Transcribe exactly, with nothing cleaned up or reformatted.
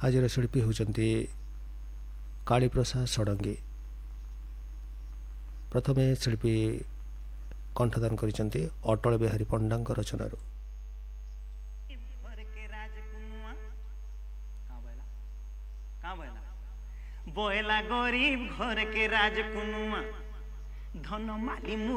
आज शिल्पी होती कालीप्रसाद षडंगी। प्रथम शिल्पी कंठदान कर अटल बिहारी पंडा रचना। बोला गरीब घर के राजकुनुआ धन माली